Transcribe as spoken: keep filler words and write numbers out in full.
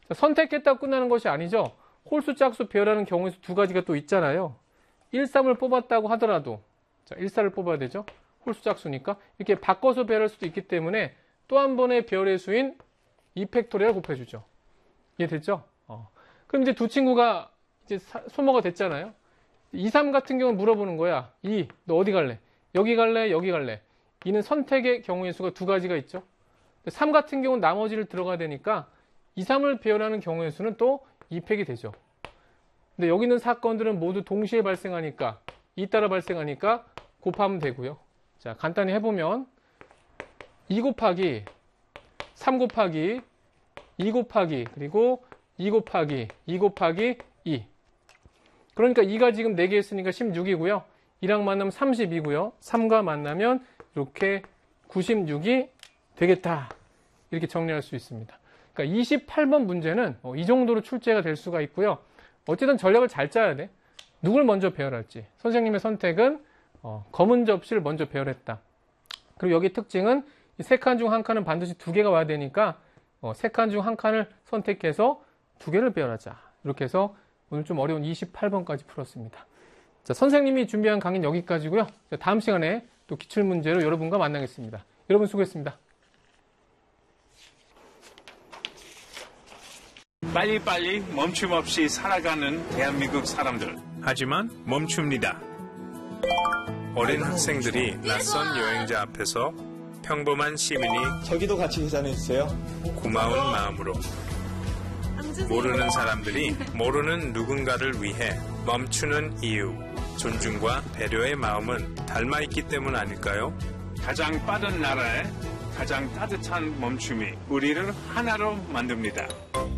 선택했다고 끝나는 것이 아니죠. 홀수, 짝수 배열하는 경우에서 두 가지가 또 있잖아요. 일, 삼을 뽑았다고 하더라도 자, 일, 사를 뽑아야 되죠. 홀수, 짝수니까 이렇게 바꿔서 배열할 수도 있기 때문에 또 한 번의 배열의 수인 이 팩토리얼 곱해주죠. 이해됐죠? 어. 그럼 이제 두 친구가 이제 사, 소모가 됐잖아요. 이, 삼 같은 경우는 물어보는 거야. 이, 너 어디 갈래? 여기 갈래? 여기 갈래? 이는 선택의 경우의 수가 두 가지가 있죠. 삼 같은 경우는 나머지를 들어가야 되니까 이, 삼을 배열하는 경우의 수는 또 이 팩이 되죠. 근데 여기 있는 사건들은 모두 동시에 발생하니까 잇따라 발생하니까 곱하면 되고요. 자, 간단히 해보면 이 곱하기 삼 곱하기 이 곱하기 그리고 이 곱하기 이 곱하기 이. 그러니까 이가 지금 네 개 있으니까 십육이고요. 이랑 만나면 삼십이고요. 삼과 만나면 이렇게 구십육이 되겠다. 이렇게 정리할 수 있습니다. 그러니까 이십팔 번 문제는 이 정도로 출제가 될 수가 있고요. 어쨌든 전략을 잘 짜야 돼. 누굴 먼저 배열할지. 선생님의 선택은 어, 검은 접시를 먼저 배열했다. 그리고 여기 특징은 세 칸 중 한 칸은 반드시 두 개가 와야 되니까 어, 세 칸 중 한 칸을 선택해서 두 개를 배열하자. 이렇게 해서 오늘 좀 어려운 이십팔 번까지 풀었습니다. 자, 선생님이 준비한 강의는 여기까지고요. 자, 다음 시간에 또 기출문제로 여러분과 만나겠습니다. 여러분 수고했습니다. 빨리빨리 멈춤 없이 살아가는 대한민국 사람들. 하지만 멈춥니다. 어린 학생들이 낯선 여행자 앞에서 평범한 시민이 저기도 같이 계산해주세요. 고마운 마음으로 모르는 사람들이 모르는 누군가를 위해 멈추는 이유, 존중과 배려의 마음은 닮아있기 때문 아닐까요? 가장 빠른 나라에 가장 따뜻한 멈춤이 우리를 하나로 만듭니다.